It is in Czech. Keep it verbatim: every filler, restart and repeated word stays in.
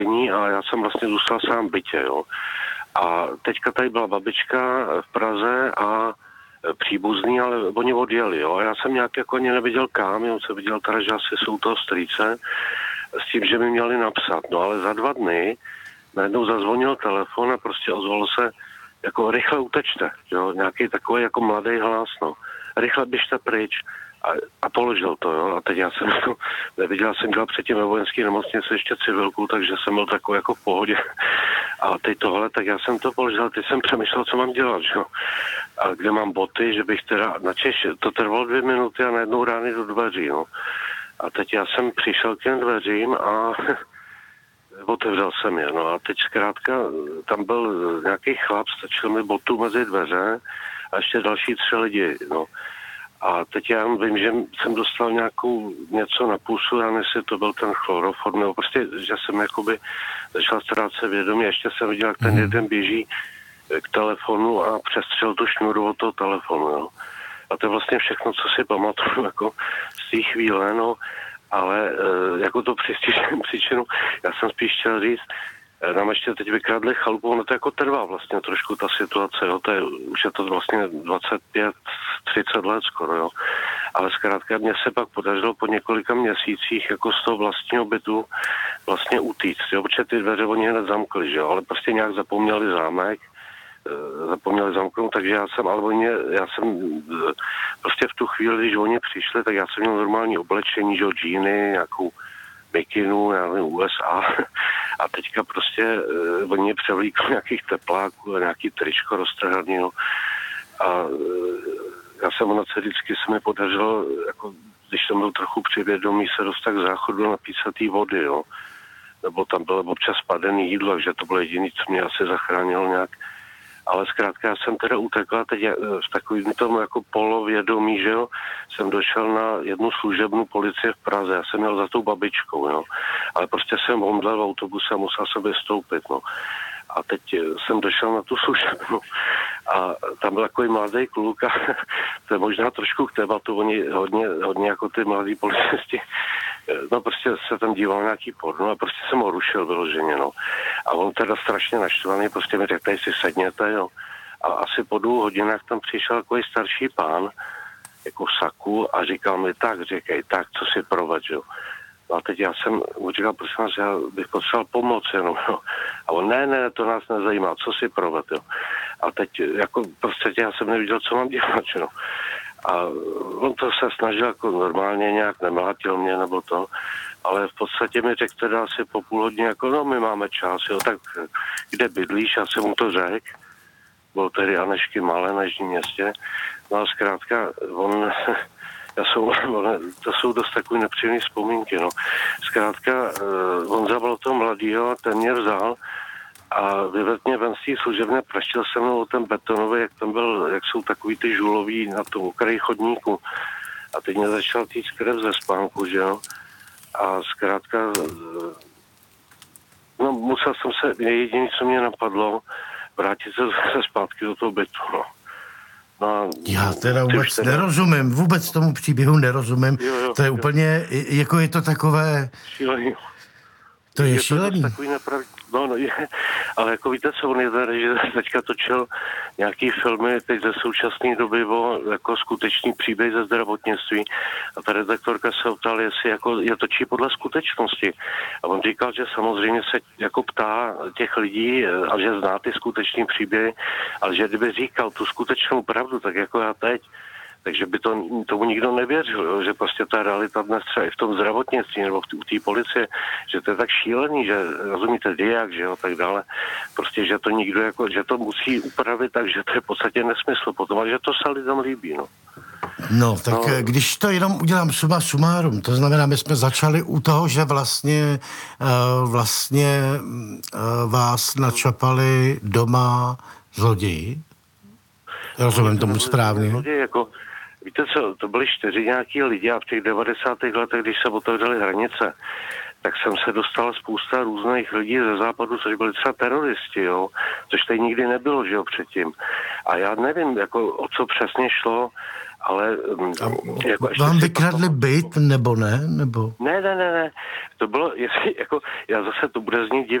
a já jsem vlastně zůstal sám v bytě, jo. A teďka tady byla babička v Praze a příbuzný, ale oni odjeli, jo. A já jsem nějak jako ani neviděl kam, jenom jsem viděl teda, že asi jsou toho strýce, s tím, že mi měli napsat. No ale za dva dny najednou zazvonil telefon a prostě ozvalo se, jako rychle utečte, jo. Nějaký takový jako mladý hlas, no. Rychle běžte pryč. A, a položil to, jo. A teď já jsem to neviděl, jsem dělal předtím ve vojenské nemocnici ještě civilku, takže jsem byl takový jako v pohodě. A teď tohle, tak já jsem to položil, teď jsem přemýšlel, co mám dělat, jo. A kde mám boty, že bych teda, na Češ, to trvalo dvě minuty a najednou rány do dveří, no. A teď já jsem přišel k těm dveřím a otevřel jsem je, no. A teď zkrátka, tam byl nějaký chlap, stačil mi botu mezi dveře a ještě další tři lidi, no. A teď já vím, že jsem dostal nějakou něco na pusu, já nevím, jestli to byl ten chloroform, nebo prostě, že jsem jakoby začal ztrácet vědomí, ještě jsem viděl, jak ten jeden běží k telefonu a přestřel tu šňůru od toho telefonu, jo. A to je vlastně všechno, co si pamatuju, jako z té chvíle, no, ale jako to příčinu, já jsem spíš chtěl říct, nám ještě teď vykradli chalupu, ono to jako trvá vlastně trošku ta situace, jo, to je, už je to vlastně dvacet pět třicet let skoro, jo, ale zkrátka mně se pak podařilo po několika měsících jako z toho vlastního bytu vlastně utíct, jo, protože ty dveře oni hned zamkli, že jo, ale prostě nějak zapomněli zámek, zapomněli zamknout, takže já jsem, ale oni, já jsem prostě v tu chvíli, když oni přišli, tak já jsem měl normální oblečení, že jo, džíny, nějakou mikinu, já nevím, U S A a teďka prostě uh, oni mě převlíkli nějakých tepláků a nějaký tričko roztrhaný, no. A uh, já jsem na vždycky se mi podařilo, jako, když jsem byl trochu přivědomý, se dostat k záchodu napít se té vody, jo. Nebo tam bylo občas spadený jídlo, takže to bylo jediné, co mě asi zachránilo nějak. Ale zkrátka já jsem teda utekla, teď v takovým tom jako polovědomí, že jo, jsem došel na jednu služebnu policie v Praze, já jsem měl za tou babičkou, jo, ale prostě jsem omdlel v autobuse a musel jsem vystoupit, no. A teď jsem došel na tu služebnu a tam byl takový mladý kluk a to je možná trošku k tématu, oni hodně, hodně jako ty mladí policisti, no prostě se tam díval nějaký porno a prostě jsem ho rušil vyloženě, no. A on teda strašně naštvaný, prostě mi řekl, si sedněte, jo. A asi po dvou hodinách tam přišel takový starší pán, jako v saku a říkal mi, tak říkej, tak, co si provedl, jo. A teď já jsem mu říkal, prosím vás, já bych potřeboval pomoc jenom, jo. A on, ne, ne, to nás nezajímá, co si proved, jo. A teď, jako prostě já jsem neviděl, co mám dělat, jo. A on to se snažil jako normálně nějak, nemlátil mě nebo to, ale v podstatě mi řekl teda asi po půl hodině, jako no, my máme čas, jo, tak kde bydlíš, já jsem mu to řekl, byl tedy Anešky Malé na Jižním Městě, no a zkrátka, on... Já jsou, to jsou dost takové nepříjemné vzpomínky, no. Zkrátka, on zavolal toho mladýho a ten mě vzal a vyvedl mě ven z té služebny, praštil se mnou o ten betonový, jak tam byl, jak jsou takový ty žulový na tom okraji chodníku. A teď mě začal týct krev ze spánku, že jo. A zkrátka, no musel jsem se, jediné, co mě napadlo, vrátit se zase zpátky do toho bytu, no. No, já teda vůbec teda... nerozumím, vůbec tomu příběhu nerozumím. Jo, jo, to je jo. úplně, jako je to takové... Šílený. To je, je šílený. To takový neprav... No, no, je. Ale jako víte, co on je tady, že teďka točil nějaký filmy teď ze současné doby o jako skutečný příběh ze zdravotnictví a ta redaktorka se optala, jestli jako je točí podle skutečnosti. A on říkal, že samozřejmě se jako ptá těch lidí a že zná ty skutečný příběhy, ale že kdyby říkal tu skutečnou pravdu, tak jako já teď, takže by to, tomu nikdo nevěřil, jo? Že prostě ta realita dnes třeba i v tom zdravotnictví nebo v té policie, že to je tak šílený, že rozumíte diak, že jo, tak dále, prostě, že to nikdo jako, že to musí upravit tak, že to je v podstatě nesmysl potom, ale že to se lidem líbí, no. No, tak no. Když to jenom udělám suma sumárum, to znamená, my jsme začali u toho, že vlastně uh, vlastně uh, vás načapali doma zloději. Rozumím tomu správně. Zloději, jako víte co, to byli čtyři nějaký lidi a v těch devadesátých letech, když se otevřely hranice, tak jsem se dostal spousta různých lidí ze západu, což byli třeba teroristi, jo, což tady nikdy nebylo, že jo, předtím. A já nevím, jako o co přesně šlo, ale... Jako vám vykradli byt, nebo ne? Nebo... Ne, ne, ne, ne. To bylo, jestli, jako, já zase to bude znít